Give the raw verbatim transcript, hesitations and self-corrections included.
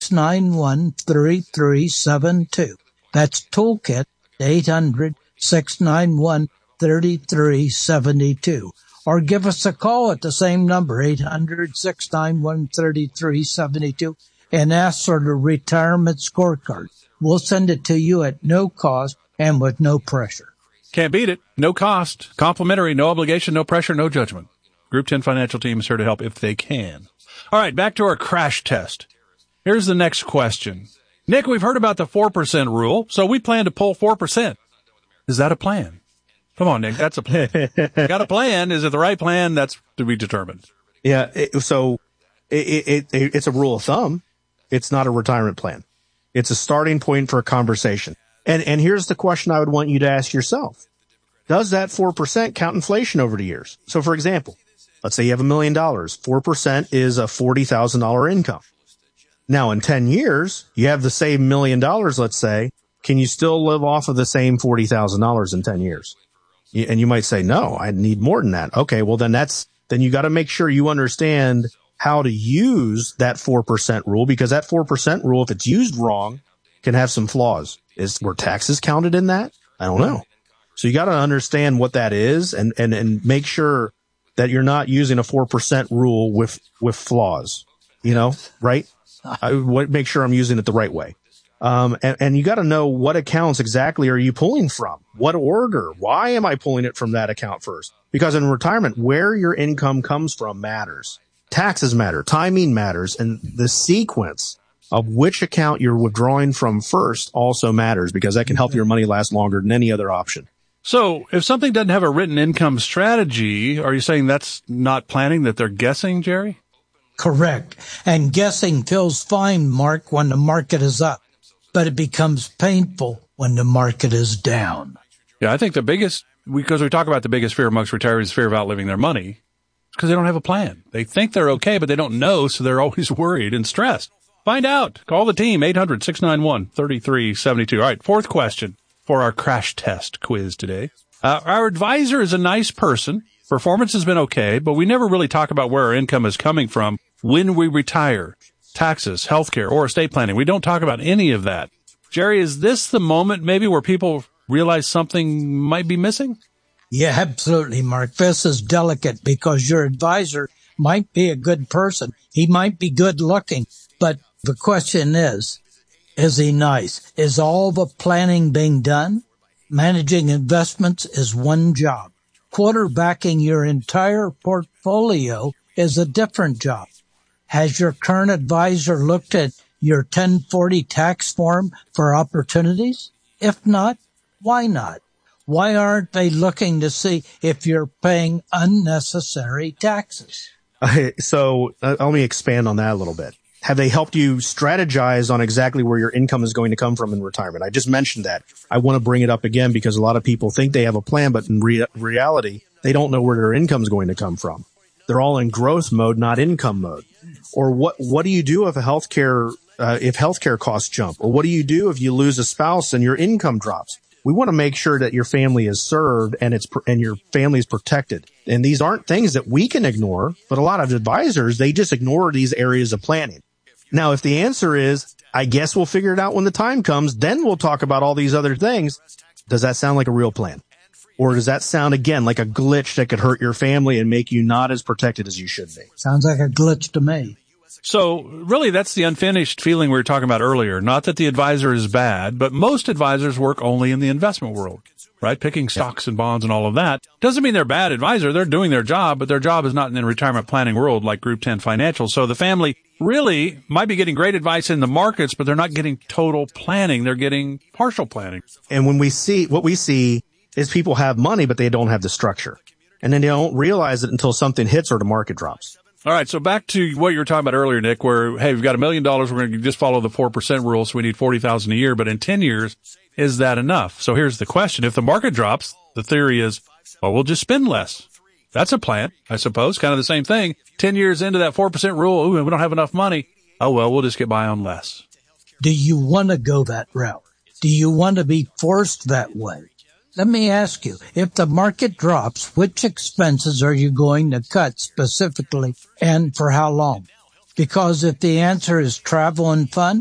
six nine one, three three seven two. That's Toolkit, eight hundred, six nine one, three three seven two. Or give us a call at the same number, eight hundred, six nine one, three three seven two, and ask for the retirement scorecard. We'll send it to you at no cost and with no pressure. Can't beat it. No cost. Complimentary. No obligation. No pressure. No judgment. Group ten Financial Team is here to help if they can. All right, back to our crash test. Here's the next question. Nick, we've heard about the four percent rule, so we plan to pull four percent. Is that a plan? Come on, Nick, that's a plan. Got a plan. Is it the right plan? That's to be determined. Yeah, it, so it, it, it, it's a rule of thumb. It's not a retirement plan. It's a starting point for a conversation. And, and here's the question I would want you to ask yourself. Does that four percent count inflation over the years? So, for example, let's say you have a million dollars. four percent is a forty thousand dollars income. Now, in ten years, you have the same million dollars, let's say. Can you still live off of the same forty thousand dollars in ten years? And you might say, no, I need more than that. Okay, well, then that's, then you got to make sure you understand how to use that four percent rule, because that four percent rule, if it's used wrong, can have some flaws. Is, were taxes counted in that? I don't know. So you got to understand what that is and, and, and make sure that you're not using a four percent rule with, with flaws, you know, right? I would make sure I'm using it the right way. Um, and, and you got to know what accounts exactly are you pulling from? What order? Why am I pulling it from that account first? Because in retirement, where your income comes from matters. Taxes matter. Timing matters. And the sequence of which account you're withdrawing from first also matters, because that can help your money last longer than any other option. So if something doesn't have a written income strategy, are you saying that's not planning, that they're guessing, Jerry? Correct. And guessing feels fine, Mark, when the market is up, but it becomes painful when the market is down. Yeah, I think the biggest, because we talk about the biggest fear amongst retirees is fear of outliving their money, because they don't have a plan. They think they're okay, but they don't know, so they're always worried and stressed. Find out. Call the team, eight hundred, six nine one, three three seven two. All right, fourth question for our crash test quiz today. Uh, our advisor is a nice person. Performance has been okay, but we never really talk about where our income is coming from when we retire. Taxes, healthcare, or estate planning. We don't talk about any of that. Jerry, is this the moment maybe where people realize something might be missing? Yeah, absolutely, Mark. This is delicate because your advisor might be a good person. He might be good looking, but the question is, is he nice? Is all the planning being done? Managing investments is one job. Quarterbacking your entire portfolio is a different job. Has your current advisor looked at your ten forty tax form for opportunities? If not, why not? Why aren't they looking to see if you're paying unnecessary taxes? Okay, so uh, let me expand on that a little bit. Have they helped you strategize on exactly where your income is going to come from in retirement? I just mentioned that. I want to bring it up again because a lot of people think they have a plan, but in re- reality, they don't know where their income is going to come from. They're all in growth mode, not income mode. Or what, what do you do if a healthcare, uh, if healthcare costs jump? Or what do you do if you lose a spouse and your income drops? We want to make sure that your family is served and it's, and your family is protected. And these aren't things that we can ignore, but a lot of advisors, they just ignore these areas of planning. Now, if the answer is, I guess we'll figure it out when the time comes, then we'll talk about all these other things. Does that sound like a real plan? Or does that sound, again, like a glitch that could hurt your family and make you not as protected as you should be? Sounds like a glitch to me. So really, that's the unfinished feeling we were talking about earlier. Not that the advisor is bad, but most advisors work only in the investment world, right? Picking stocks and bonds and all of that. Doesn't mean they're bad advisor. They're doing their job, but their job is not in the retirement planning world like Group ten Financial. So the family really might be getting great advice in the markets, but they're not getting total planning. They're getting partial planning. And when we see, what we see is people have money, but they don't have the structure. And then they don't realize it until something hits or the market drops. All right. So back to what you were talking about earlier, Nick, where, hey, we've got a million dollars. We're going to just follow the four percent rule. So we need forty thousand a year. But in ten years, is that enough? So here's the question. If the market drops, the theory is, well, we'll just spend less. That's a plan, I suppose. Kind of the same thing. ten years into that four percent rule, ooh, we don't have enough money. Oh, well, we'll just get by on less. Do you want to go that route? Do you want to be forced that way? Let me ask you, if the market drops, which expenses are you going to cut specifically and for how long? Because if the answer is travel and fun,